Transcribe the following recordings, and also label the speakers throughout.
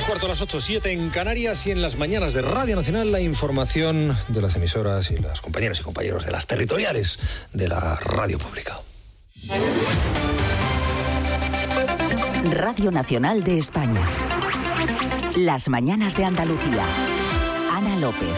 Speaker 1: 6:15, las 8:07 en Canarias, y en las mañanas de Radio Nacional la información de las emisoras y las compañeras y compañeros de las territoriales de la radio pública.
Speaker 2: Radio Nacional de España. Las mañanas de Andalucía. Ana López.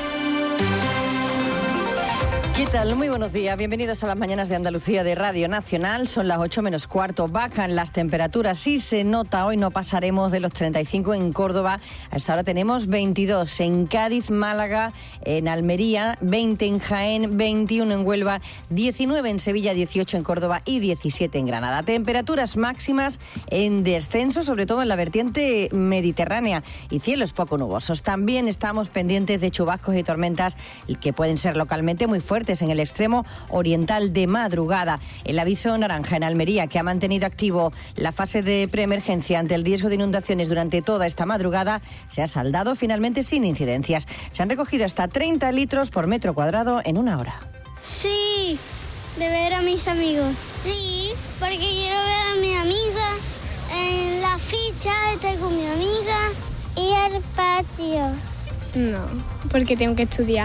Speaker 3: ¿Qué tal? Muy buenos días. Bienvenidos a las mañanas de Andalucía de Radio Nacional. Son las 8:15. Bajan las temperaturas. Sí se nota, hoy no pasaremos de los 35 en Córdoba. Hasta ahora tenemos 22 en Cádiz, Málaga, en Almería, 20 en Jaén, 21 en Huelva, 19 en Sevilla, 18 en Córdoba y 17 en Granada. Temperaturas máximas en descenso, sobre todo en la vertiente mediterránea, y cielos poco nubosos. También estamos pendientes de chubascos y tormentas que pueden ser localmente muy fuertes en el extremo oriental de madrugada. El aviso naranja en Almería, que ha mantenido activo la fase de preemergencia ante el riesgo de inundaciones durante toda esta madrugada, se ha saldado finalmente sin incidencias. Se han recogido hasta 30 litros por metro cuadrado en una hora.
Speaker 4: Sí, de ver a mis amigos. Sí, porque quiero ver a mi amiga en la ficha, estoy con mi amiga. Y al patio.
Speaker 5: No, porque tengo que estudiar.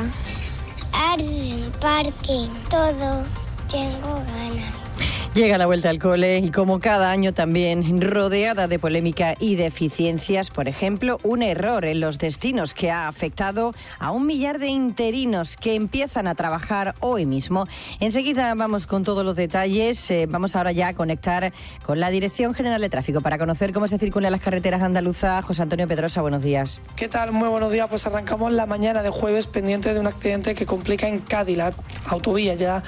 Speaker 4: Al parque, todo, tengo ganas.
Speaker 3: Llega la vuelta al cole y, como cada año, también rodeada de polémica y deficiencias. Por ejemplo, un error en los destinos que ha afectado a 1 millar de interinos que empiezan a trabajar hoy mismo. Enseguida vamos con todos los detalles. Vamos ahora ya a conectar con la Dirección General de Tráfico para conocer cómo se circulan las carreteras andaluzas. José Antonio Pedrosa, buenos días.
Speaker 6: ¿Qué tal? Muy buenos días. Pues arrancamos la mañana de jueves pendiente de un accidente que complica en Cádiz, la autovía ya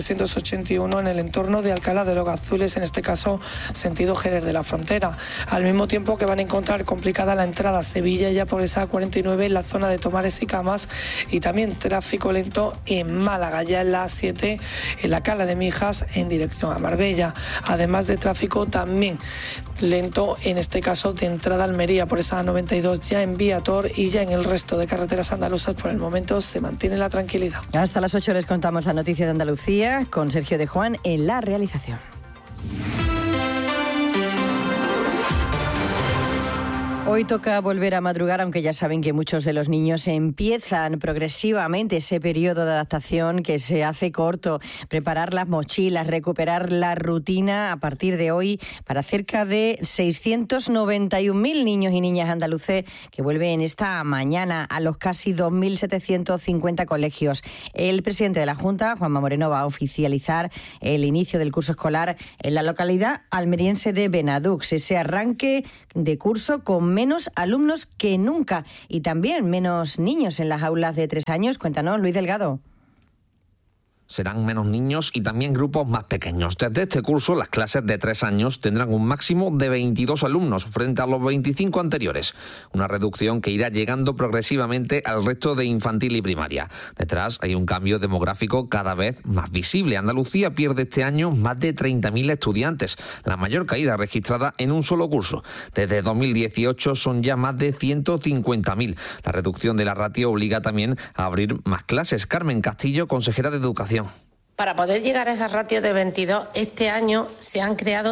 Speaker 6: 381 en el entorno de Alcalá de los Azules, en este caso sentido Jerez de la Frontera. Al mismo tiempo que van a encontrar complicada la entrada a Sevilla ya por esa 49 en la zona de Tomares y Camas, y también tráfico lento en Málaga ya en la A7 en la Cala de Mijas en dirección a Marbella. Además de tráfico también lento en este caso de entrada a Almería por esa A92 ya en Viator, y ya en el resto de carreteras andaluzas por el momento se mantiene la tranquilidad.
Speaker 3: Hasta las 8 les contamos la noticia de Andalucía con Sergio de Juan en la realización. Hoy toca volver a madrugar, aunque ya saben que muchos de los niños empiezan progresivamente ese periodo de adaptación que se hace corto. Preparar las mochilas, recuperar la rutina a partir de hoy para cerca de 691.000 niños y niñas andaluces que vuelven esta mañana a los casi 2.750 colegios. El presidente de la Junta, Juanma Moreno, va a oficializar el inicio del curso escolar en la localidad almeriense de Benadux. Ese arranque de curso con menos alumnos que nunca y también menos niños en las aulas de 3 años. Cuéntanos, Luis Delgado.
Speaker 7: Serán menos niños y también grupos más pequeños. Desde este curso, las clases de 3 años tendrán un máximo de 22 alumnos frente a los 25 anteriores. Una reducción que irá llegando progresivamente al resto de infantil y primaria. Detrás hay un cambio demográfico cada vez más visible. Andalucía pierde este año más de 30.000 estudiantes, la mayor caída registrada en un solo curso. Desde 2018 son ya más de 150.000. La reducción de la ratio obliga también a abrir más clases. Carmen Castillo, consejera de Educación.
Speaker 8: Para poder llegar a esa ratio de 22, este año se han creado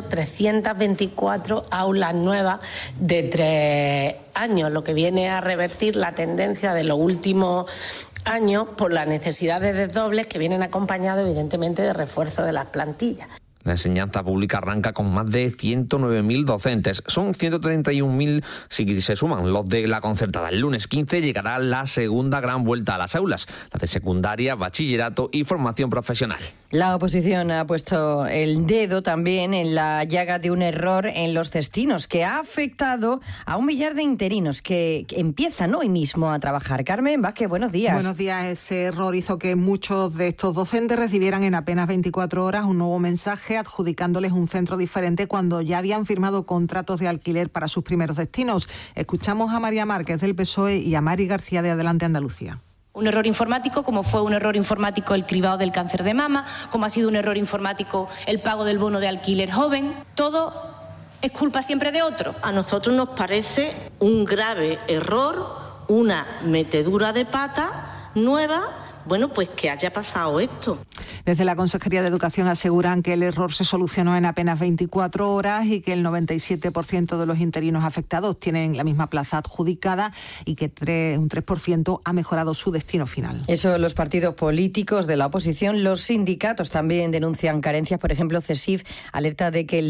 Speaker 8: 324 aulas nuevas de 3 años, lo que viene a revertir la tendencia de los últimos años por las necesidades de desdobles que vienen acompañados, evidentemente, de refuerzo de las plantillas.
Speaker 7: La enseñanza pública arranca con más de 109.000 docentes. Son 131.000 si se suman los de la concertada. El lunes 15 llegará la segunda gran vuelta a las aulas, la de secundaria, bachillerato y formación profesional.
Speaker 3: La oposición ha puesto el dedo también en la llaga de un error en los destinos que ha afectado a 1 millar de interinos que empiezan hoy mismo a trabajar. Carmen Vázquez, buenos días.
Speaker 9: Buenos días. Ese error hizo que muchos de estos docentes recibieran en apenas 24 horas un nuevo mensaje adjudicándoles un centro diferente cuando ya habían firmado contratos de alquiler para sus primeros destinos. Escuchamos a María Márquez del PSOE y a Mari García de Adelante Andalucía.
Speaker 10: Un error informático, como fue un error informático el cribado del cáncer de mama, como ha sido un error informático el pago del bono de alquiler joven. Todo es culpa siempre de otro.
Speaker 11: A nosotros nos parece un grave error, una metedura de pata nueva bueno, pues que haya pasado esto.
Speaker 9: Desde la Consejería de Educación aseguran que el error se solucionó en apenas 24 horas y que el 97% de los interinos afectados tienen la misma plaza adjudicada y que un 3% ha mejorado su destino final.
Speaker 3: Eso los partidos políticos de la oposición. Los sindicatos también denuncian carencias. Por ejemplo, CESIF alerta de que el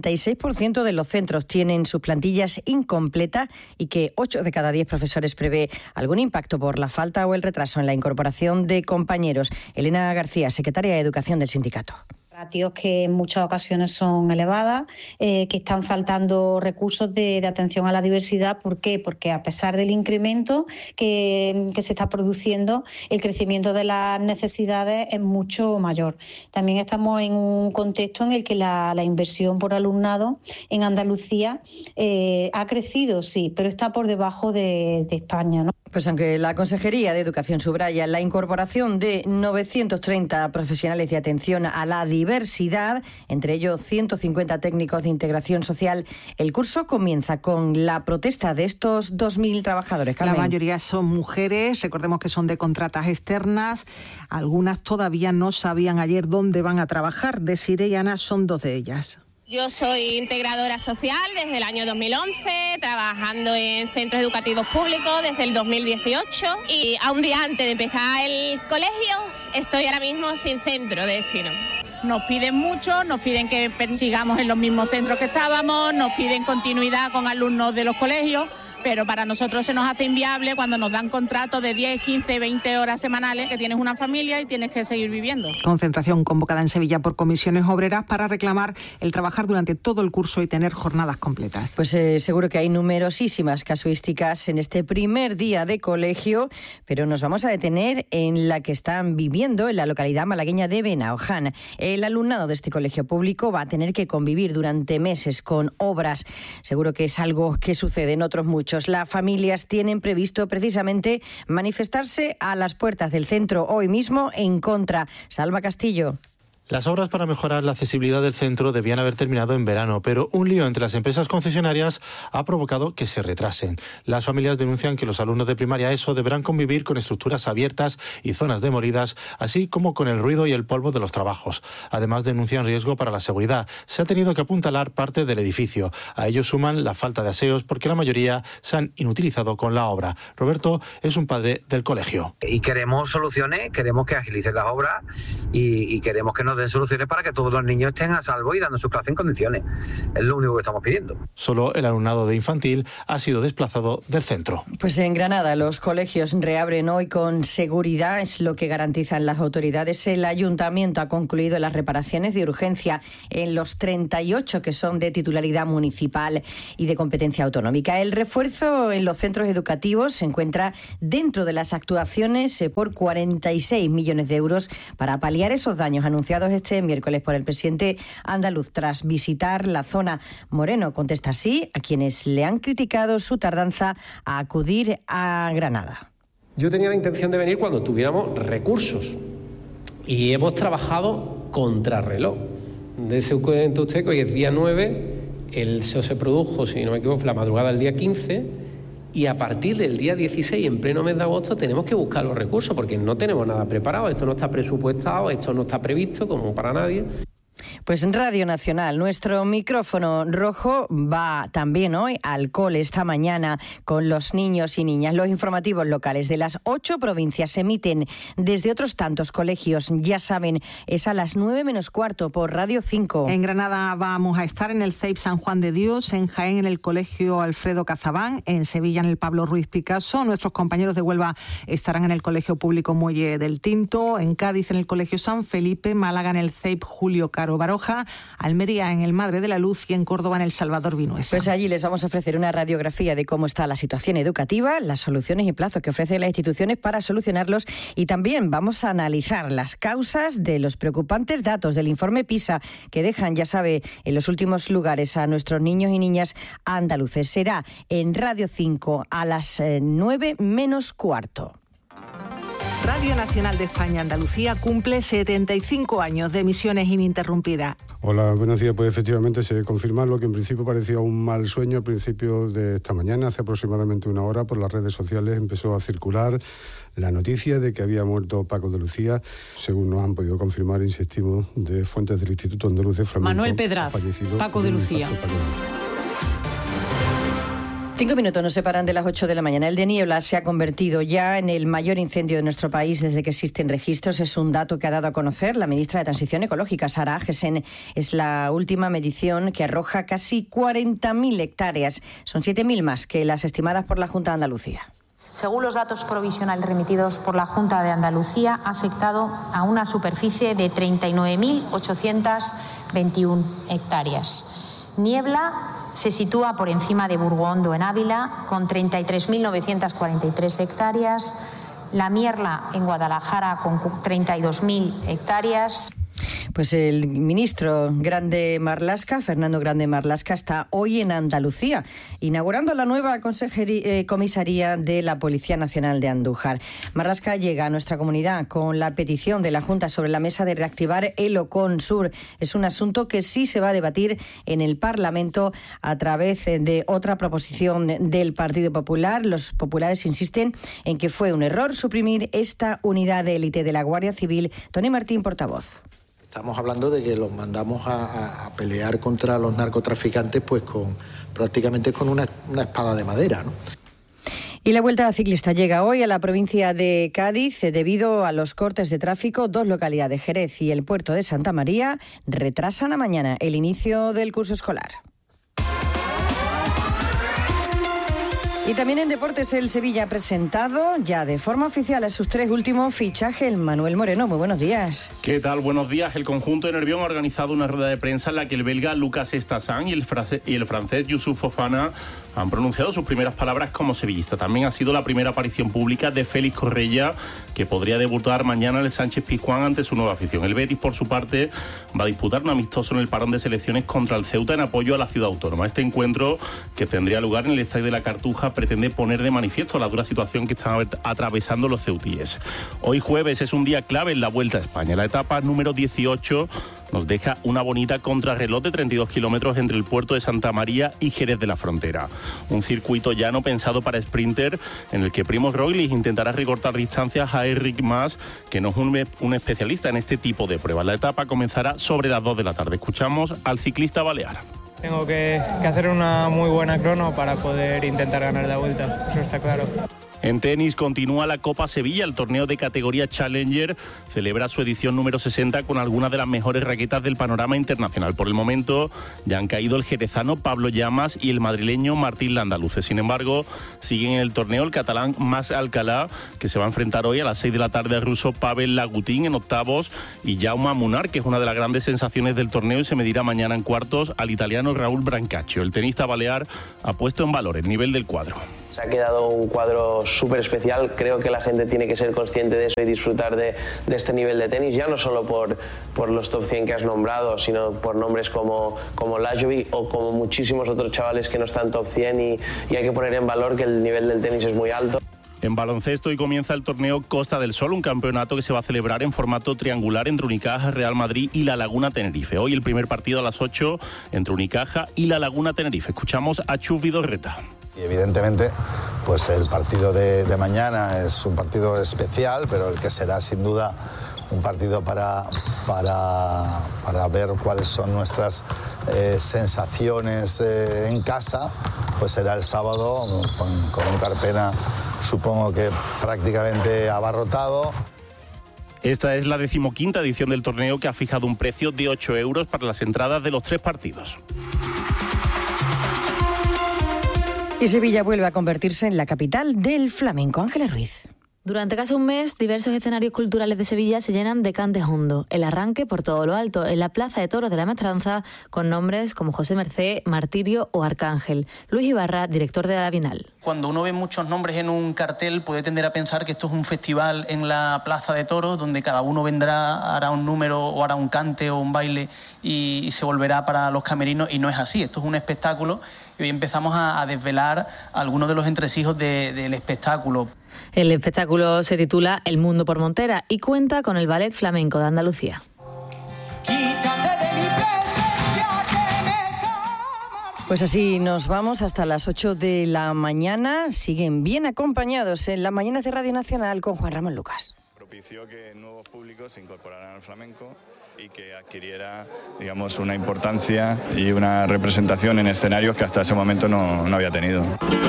Speaker 3: 76% de los centros tienen sus plantillas incompletas y que 8 de cada 10 profesores prevé algún impacto por la falta o el retraso en la incorporación de compañeros. Elena García, secretaria de Educación del sindicato.
Speaker 12: Ratios que en muchas ocasiones son elevadas, que están faltando recursos de atención a la diversidad. ¿Por qué? Porque a pesar del incremento que se está produciendo, el crecimiento de las necesidades es mucho mayor. También estamos en un contexto en el que la inversión por alumnado en Andalucía ha crecido, sí, pero está por debajo de España, ¿no?
Speaker 3: Pues aunque la Consejería de Educación subraya la incorporación de 930 profesionales de atención a la diversidad, entre ellos 150 técnicos de integración social, el curso comienza con la protesta de estos 2.000 trabajadores. Carmen.
Speaker 9: La mayoría son mujeres, recordemos que son de contratas externas, algunas todavía no sabían ayer dónde van a trabajar. Desiree y Ana son 2 de ellas.
Speaker 13: Yo soy integradora social desde el año 2011, trabajando en centros educativos públicos desde el 2018 y a un día antes de empezar el colegio estoy ahora mismo sin centro de destino.
Speaker 14: Nos piden mucho, nos piden que sigamos en los mismos centros que estábamos, nos piden continuidad con alumnos de los colegios, pero para nosotros se nos hace inviable cuando nos dan contratos de 10, 15, 20 horas semanales, que tienes una familia y tienes que seguir viviendo.
Speaker 9: Concentración convocada en Sevilla por comisiones obreras para reclamar el trabajar durante todo el curso y tener jornadas completas.
Speaker 3: Pues seguro que hay numerosísimas casuísticas en este primer día de colegio, pero nos vamos a detener en la que están viviendo en la localidad malagueña de Benaoján. El alumnado de este colegio público va a tener que convivir durante meses con obras. Seguro que es algo que sucede en otros muchos. Las familias tienen previsto precisamente manifestarse a las puertas del centro hoy mismo en contra. Salva Castillo.
Speaker 15: Las obras para mejorar la accesibilidad del centro debían haber terminado en verano, pero un lío entre las empresas concesionarias ha provocado que se retrasen. Las familias denuncian que los alumnos de primaria ESO deberán convivir con estructuras abiertas y zonas demolidas, así como con el ruido y el polvo de los trabajos. Además, denuncian riesgo para la seguridad. Se ha tenido que apuntalar parte del edificio. A ello suman la falta de aseos porque la mayoría se han inutilizado con la obra. Roberto es un padre del colegio.
Speaker 16: Y queremos soluciones, queremos que agilicen las obras y queremos que nos den soluciones para que todos los niños estén a salvo y dando su clase en condiciones. Es lo único que estamos pidiendo.
Speaker 15: Solo el alumnado de infantil ha sido desplazado del centro.
Speaker 3: Pues en Granada los colegios reabren hoy con seguridad, es lo que garantizan las autoridades. El ayuntamiento ha concluido las reparaciones de urgencia en los 38 que son de titularidad municipal y de competencia autonómica. El refuerzo en los centros educativos se encuentra dentro de las actuaciones por 46 millones de euros para paliar esos daños anunciados este miércoles por el presidente andaluz tras visitar la zona. Moreno contesta sí a quienes le han criticado su tardanza a acudir a Granada.
Speaker 17: Yo tenía la intención de venir cuando tuviéramos recursos y hemos trabajado contrarreloj. Dese cuenta usted que hoy es día 9, el SEO se produjo, si no me equivoco, la madrugada del día 15 y a partir del día 16, en pleno mes de agosto, tenemos que buscar los recursos porque no tenemos nada preparado, esto no está presupuestado, esto no está previsto como para nadie.
Speaker 3: Pues en Radio Nacional, nuestro micrófono rojo va también hoy al cole esta mañana con los niños y niñas. Los informativos locales de las 8 provincias se emiten desde otros tantos colegios. Ya saben, es a las 9 menos cuarto por Radio 5.
Speaker 9: En Granada vamos a estar en el CEIP San Juan de Dios, en Jaén en el Colegio Alfredo Cazabán, en Sevilla en el Pablo Ruiz Picasso. Nuestros compañeros de Huelva estarán en el Colegio Público Muelle del Tinto, en Cádiz en el Colegio San Felipe, Málaga en el CEIP Julio Caro Baroja, Almería en el Madre de la Luz y en Córdoba en el Salvador Vinuesa.
Speaker 3: Pues allí les vamos a ofrecer una radiografía de cómo está la situación educativa, las soluciones y plazos que ofrecen las instituciones para solucionarlos y también vamos a analizar las causas de los preocupantes datos del informe PISA que dejan, ya sabe, en los últimos lugares a nuestros niños y niñas andaluces. Será en Radio 5 a las 9 menos cuarto.
Speaker 9: Radio Nacional de España Andalucía cumple 75 años de emisiones ininterrumpidas.
Speaker 18: Hola, buenos días. Pues efectivamente se confirma lo que en principio parecía un mal sueño al principio de esta mañana. Hace aproximadamente una hora por las redes sociales empezó a circular la noticia de que había muerto Paco de Lucía. Según nos han podido confirmar, insistimos, de fuentes del Instituto Andaluz de Flamenco.
Speaker 19: Manuel Pedraz, Paco de Lucía.
Speaker 3: 5 minutos nos separan de las 8 de la mañana. El de niebla se ha convertido ya en el mayor incendio de nuestro país desde que existen registros. Es un dato que ha dado a conocer la ministra de Transición Ecológica, Sara Agesen. Es la última medición que arroja casi 40.000 hectáreas. Son 7.000 más que las estimadas por la Junta de Andalucía.
Speaker 20: Según los datos provisionales remitidos por la Junta de Andalucía, ha afectado a una superficie de 39.821 hectáreas. Niebla se sitúa por encima de Burgondo en Ávila, con 33.943 hectáreas. La Mierla en Guadalajara, con 32.000 hectáreas.
Speaker 3: Pues el ministro Grande Marlaska, Fernando Grande Marlaska, está hoy en Andalucía, inaugurando la nueva comisaría de la Policía Nacional de Andújar. Marlaska llega a nuestra comunidad con la petición de la Junta sobre la mesa de reactivar el Ocon Sur. Es un asunto que sí se va a debatir en el Parlamento a través de otra proposición del Partido Popular. Los populares insisten en que fue un error suprimir esta unidad de élite de la Guardia Civil. Tony Martín, portavoz.
Speaker 21: Estamos hablando de que los mandamos a pelear contra los narcotraficantes pues prácticamente con una espada de madera, ¿no?
Speaker 3: Y la Vuelta Ciclista llega hoy a la provincia de Cádiz debido a los cortes de tráfico. 2 localidades, Jerez y el puerto de Santa María, retrasan a mañana el inicio del curso escolar. Y también en deportes, el Sevilla ha presentado ya de forma oficial a sus 3 últimos fichajes. El Manuel Moreno, muy buenos días.
Speaker 22: ¿Qué tal? Buenos días. El conjunto de Nervión ha organizado una rueda de prensa en la que el belga Lucas Estassán y el francés Youssouf Fofana han pronunciado sus primeras palabras como sevillista. También ha sido la primera aparición pública de Félix Correia, que podría debutar mañana en el Sánchez Pizjuán ante su nueva afición. El Betis, por su parte, va a disputar un amistoso en el parón de selecciones contra el Ceuta en apoyo a la ciudad autónoma. Este encuentro, que tendría lugar en el Estadio de la Cartuja, pretende poner de manifiesto la dura situación que están atravesando los ceutíes. Hoy jueves es un día clave en la Vuelta a España. La etapa número 18 nos deja una bonita contrarreloj de 32 kilómetros entre el puerto de Santa María y Jerez de la Frontera. Un circuito llano pensado para sprinter en el que Primož Roglič intentará recortar distancias a Enric Mas, que no es un especialista en este tipo de pruebas. La etapa comenzará sobre las 2 de la tarde. Escuchamos al ciclista balear.
Speaker 23: Tengo que hacer una muy buena crono para poder intentar ganar la Vuelta, eso está claro.
Speaker 22: En tenis continúa la Copa Sevilla. El torneo de categoría Challenger celebra su edición número 60 con algunas de las mejores raquetas del panorama internacional. Por el momento ya han caído el jerezano Pablo Llamas y el madrileño Martín Landaluce. Sin embargo, siguen en el torneo el catalán Mas Alcalá, que se va a enfrentar hoy a las 6 de la tarde al ruso Pavel Lagutin en octavos, y Jaume Munar, que es una de las grandes sensaciones del torneo, y se medirá mañana en cuartos al italiano Raúl Brancaccio. El tenista balear ha puesto en valor el nivel del cuadro.
Speaker 24: Se ha quedado un cuadro súper especial. Creo que la gente tiene que ser consciente de eso y disfrutar de este nivel de tenis, ya no solo por los top 100 que has nombrado, sino por nombres como Lajovic o como muchísimos otros chavales que no están top 100 y hay que poner en valor que el nivel del tenis es muy alto.
Speaker 22: En baloncesto hoy comienza el torneo Costa del Sol, un campeonato que se va a celebrar en formato triangular entre Unicaja, Real Madrid y La Laguna Tenerife. Hoy el primer partido a las 8 entre Unicaja y La Laguna Tenerife. Escuchamos a Chus Vidorreta.
Speaker 25: Y evidentemente, pues el partido de mañana es un partido especial, pero el que será sin duda un partido para ver cuáles son nuestras sensaciones en casa, pues será el sábado con un Carpena, supongo que prácticamente abarrotado.
Speaker 22: Esta es la 15ª edición del torneo, que ha fijado un precio de 8 euros para las entradas de los 3 partidos.
Speaker 3: Y Sevilla vuelve a convertirse en la capital del flamenco. Ángeles Ruiz.
Speaker 26: Durante casi un mes, diversos escenarios culturales de Sevilla se llenan de cantes hondo. El arranque por todo lo alto, en la Plaza de Toros de la Maestranza, con nombres como José Mercé, Martirio o Arcángel. Luis Ibarra, director de la Bienal.
Speaker 1: Cuando uno ve muchos nombres en un cartel puede tender a pensar que esto es un festival en la Plaza de Toros donde cada uno vendrá, hará un número o hará un cante o un baile y se volverá para los camerinos, y no es así. Esto es un espectáculo y hoy empezamos a desvelar algunos de los entresijos del espectáculo.
Speaker 26: El espectáculo se titula El mundo por Montera y cuenta con el Ballet Flamenco de Andalucía.
Speaker 3: Pues así nos vamos hasta las 8 de la mañana. Siguen bien acompañados en las mañanas de Radio Nacional con Juan Ramón Lucas.
Speaker 2: Propició que nuevos públicos se incorporaran al flamenco y que adquiriera, digamos, una importancia y una representación en escenarios que hasta ese momento no había tenido.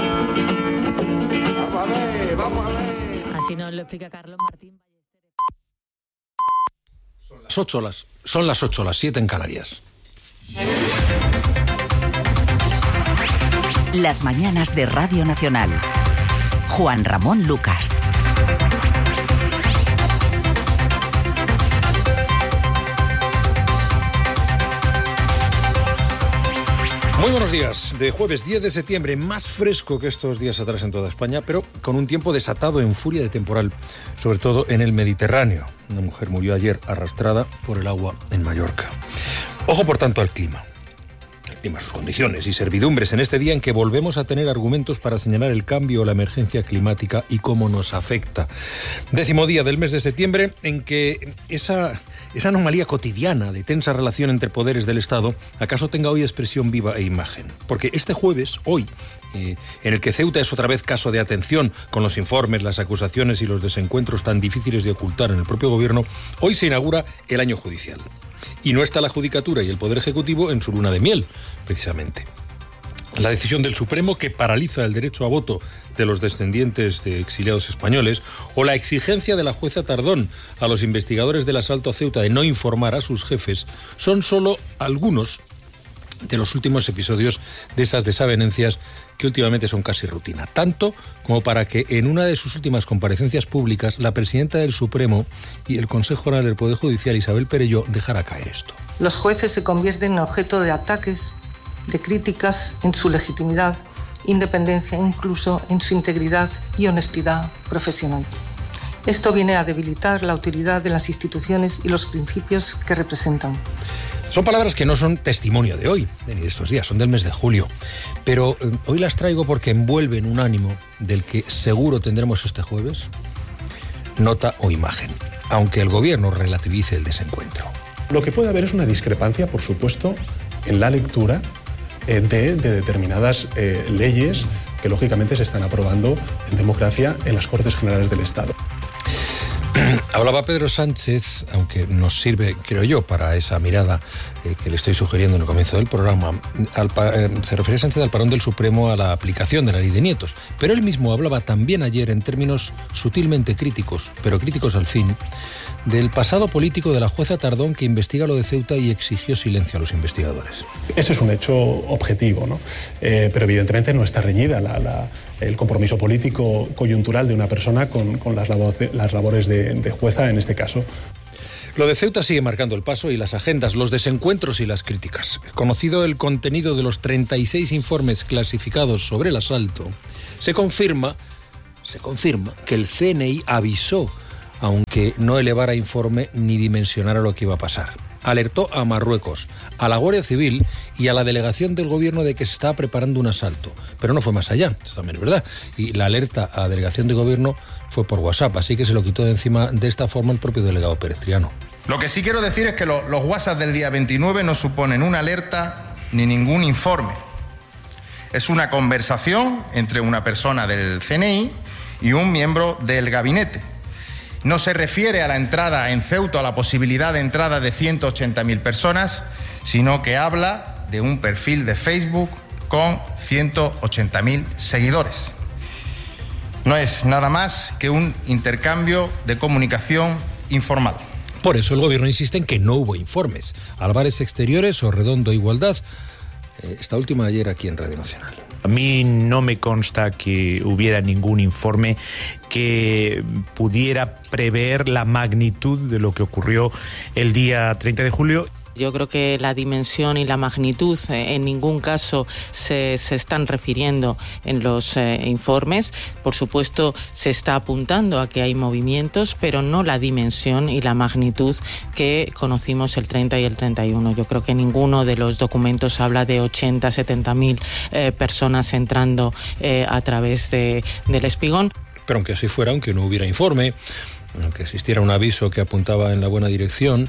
Speaker 26: Vamos a ver. Así nos lo explica Carlos Martín.
Speaker 4: Son las 8, las 7 en Canarias.
Speaker 5: Las mañanas de Radio Nacional. Juan Ramón Lucas.
Speaker 4: Muy buenos días. De jueves 10 de septiembre, más fresco que estos días atrás en toda España, pero con un tiempo desatado en furia de temporal, sobre todo en el Mediterráneo. Una mujer murió ayer arrastrada por el agua en Mallorca. Ojo, por tanto, al clima. Sus condiciones y servidumbres en este día en que volvemos a tener argumentos para señalar el cambio o la emergencia climática y cómo nos afecta. 10º día del mes de septiembre en que esa anomalía cotidiana de tensa relación entre poderes del Estado acaso tenga hoy expresión viva e imagen. Porque este jueves, hoy, en el que Ceuta es otra vez caso de atención con los informes, las acusaciones y los desencuentros tan difíciles de ocultar en el propio gobierno, hoy se inaugura el año judicial. Y no está la Judicatura y el Poder Ejecutivo en su luna de miel, precisamente. La decisión del Supremo que paraliza el derecho a voto de los descendientes de exiliados españoles, o la exigencia de la jueza Tardón a los investigadores del asalto a Ceuta de no informar a sus jefes, son solo algunos de los últimos episodios de esas desavenencias que últimamente son casi rutina. Tanto como para que en una de sus últimas comparecencias públicas la presidenta del Supremo y el Consejo General del Poder Judicial, Isabel Perelló, dejara caer esto.
Speaker 6: Los jueces se convierten en objeto de ataques, de críticas en su legitimidad, independencia, incluso en su integridad y honestidad profesional. Esto viene a debilitar la autoridad de las instituciones y los principios que representan.
Speaker 4: Son palabras que no son testimonio de hoy, ni de estos días, son del mes de julio. Pero hoy las traigo porque envuelven un ánimo del que seguro tendremos este jueves, nota o imagen, aunque el gobierno relativice el desencuentro.
Speaker 8: Lo que puede haber es una discrepancia, por supuesto, en la lectura de determinadas leyes que lógicamente se están aprobando en democracia en las Cortes Generales del Estado.
Speaker 4: Hablaba Pedro Sánchez, aunque nos sirve, creo yo, para esa mirada que le estoy sugiriendo en el comienzo del programa. Se refería Sánchez al parón del Supremo a la aplicación de la ley de nietos. Pero él mismo hablaba también ayer en términos sutilmente críticos, pero críticos al fin, del pasado político de la jueza Tardón que investiga lo de Ceuta y exigió silencio a los investigadores.
Speaker 8: Ese es un hecho objetivo, ¿no? Pero evidentemente no está reñida el compromiso político coyuntural de una persona con las labores de jueza en este caso.
Speaker 4: Lo de Ceuta sigue marcando el paso y las agendas, los desencuentros y las críticas. Conocido el contenido de los 36 informes clasificados sobre el asalto, se confirma que el CNI avisó, aunque no elevara informe ni dimensionara lo que iba a pasar. Alertó a Marruecos, a la Guardia Civil y a la delegación del gobierno de que se estaba preparando un asalto. Pero no fue más allá, eso también es verdad. Y la alerta a la delegación de gobierno fue por WhatsApp, así que se lo quitó de encima de esta forma el propio delegado perestriano.
Speaker 27: Lo que sí quiero decir es que los WhatsApp del día 29 no suponen una alerta ni ningún informe. Es una conversación entre una persona del CNI y un miembro del gabinete. No se refiere a la entrada en Ceuta, a la posibilidad de entrada de 180.000 personas, sino que habla de un perfil de Facebook con 180.000 seguidores. No es nada más que un intercambio de comunicación informal.
Speaker 4: Por eso el gobierno insiste en que no hubo informes. Álvarez Exteriores o Redondo Igualdad, esta última ayer aquí en Radio Nacional.
Speaker 28: A mí no me consta que hubiera ningún informe que pudiera prever la magnitud de lo que ocurrió el día 30 de julio.
Speaker 7: Yo creo que la dimensión y la magnitud en ningún caso se están refiriendo en los informes. Por supuesto, se está apuntando a que hay movimientos, pero no la dimensión y la magnitud que conocimos el 30 y el 31. Yo creo que ninguno de los documentos habla de 80, 70.000 personas entrando a través del Espigón.
Speaker 4: Pero aunque así fuera, aunque no hubiera informe, aunque existiera un aviso que apuntaba en la buena dirección,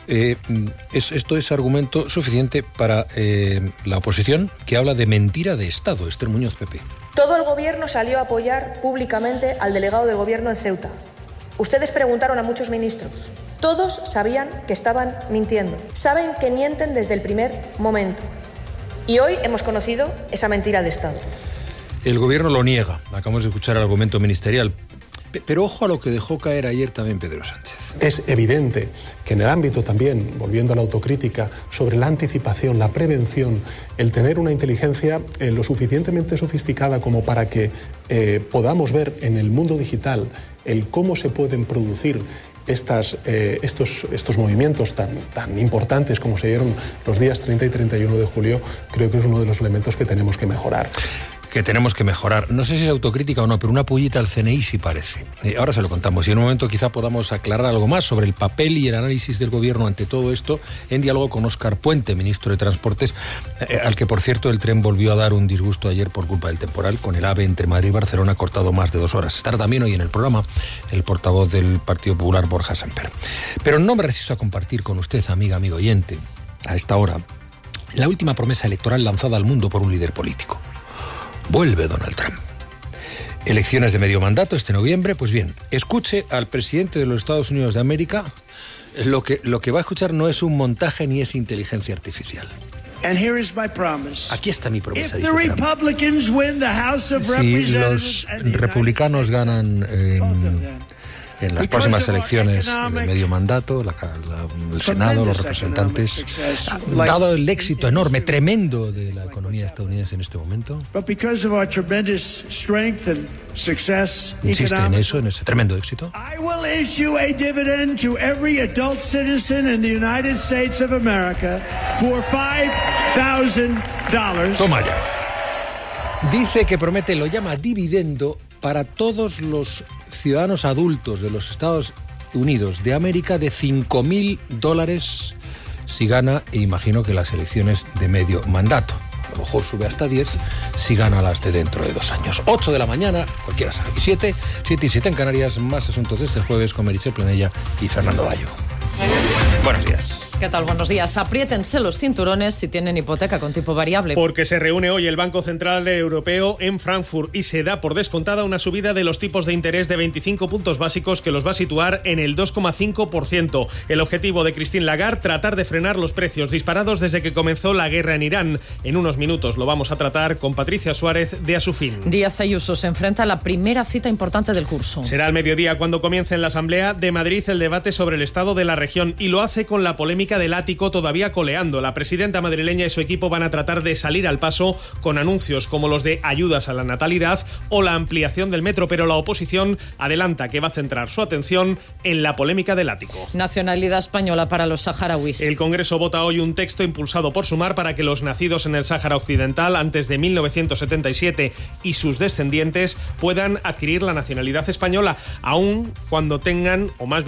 Speaker 4: esto es argumento suficiente para la oposición, que habla de mentira de Estado. Esther Muñoz, PP.
Speaker 10: Todo el gobierno salió a apoyar públicamente al delegado del gobierno en Ceuta. Ustedes preguntaron a muchos ministros. Todos sabían que estaban mintiendo. Saben que mienten desde el primer momento. Y hoy hemos conocido esa mentira de Estado.
Speaker 4: El gobierno lo niega. Acabamos de escuchar el argumento ministerial. Pero ojo a lo que dejó caer ayer también Pedro Sánchez.
Speaker 8: Es evidente que en el ámbito también, volviendo a la autocrítica, sobre la anticipación, la prevención, el tener una inteligencia lo suficientemente sofisticada como para que podamos ver en el mundo digital el cómo se pueden producir estos movimientos tan importantes como se dieron los días 30 y 31 de julio, creo que es uno de los elementos que tenemos que mejorar.
Speaker 4: No sé si es autocrítica o no, pero una pullita al CNI sí parece. Ahora se lo contamos y en un momento quizá podamos aclarar algo más sobre el papel y el análisis del gobierno ante todo esto, en diálogo con Óscar Puente, ministro de Transportes, al que por cierto el tren volvió a dar un disgusto ayer por culpa del temporal, con el AVE entre Madrid y Barcelona cortado más de 2 horas. Estará también hoy en el programa el portavoz del Partido Popular, Borja Semper. Pero no me resisto a compartir con usted, amigo oyente, a esta hora, la última promesa electoral lanzada al mundo por un líder político. Vuelve Donald Trump. Elecciones de medio mandato este noviembre. Pues bien, escuche al presidente de los Estados Unidos de América. Lo que va a escuchar no es un montaje ni es inteligencia artificial. Aquí está mi promesa, dice Trump. Si los republicanos ganan en las próximas elecciones de medio mandato, el Senado, los representantes, dado el éxito enorme, tremendo de la economía estadounidense en este momento, insiste en eso, en ese tremendo éxito, toma ya. Dice que promete, lo llama dividendo para todos los ciudadanos adultos de los Estados Unidos de América de $5.000 si gana, e imagino que las elecciones de medio mandato. A lo mejor sube hasta 10 si gana las de dentro de 2 años. 8 de la mañana, cualquiera sabe. Y 7 y 7 en Canarias, más asuntos de este jueves con Meritxell Planella y Fernando Bayo. Buenos días.
Speaker 11: ¿Qué tal? Buenos días. Apriétense los cinturones si tienen hipoteca con tipo variable.
Speaker 12: Porque se reúne hoy el Banco Central Europeo en Frankfurt y se da por descontada una subida de los tipos de interés de 25 puntos básicos que los va a situar en el 2,5%. El objetivo de Christine Lagarde, tratar de frenar los precios disparados desde que comenzó la guerra en Irán. En unos minutos lo vamos a tratar con Patricia Suárez de Asufin.
Speaker 11: Díaz Ayuso se enfrenta a la primera cita importante del curso.
Speaker 12: Será al mediodía cuando comience en la Asamblea de Madrid el debate sobre el estado de la región y lo hace con la polémica del ático todavía coleando. La presidenta madrileña y su equipo van a tratar de salir al paso con anuncios como los de ayudas a la natalidad o la ampliación del metro, pero la oposición adelanta que va a centrar su atención en la polémica del ático.
Speaker 11: Nacionalidad española para los saharauis.
Speaker 12: El Congreso vota hoy un texto impulsado por Sumar para que los nacidos en el Sáhara Occidental antes de 1977 y sus descendientes puedan adquirir la nacionalidad española, aun cuando tengan, o más bien